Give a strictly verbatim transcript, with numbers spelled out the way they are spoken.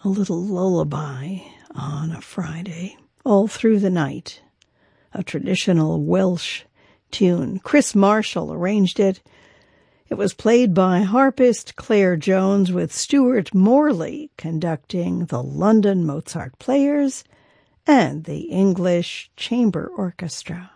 a little lullaby on a Friday, all through the night. A traditional Welsh tune. Chris Marshall arranged it. It was played by harpist Claire Jones with Stuart Morley conducting the London Mozart Players and the English Chamber Orchestra.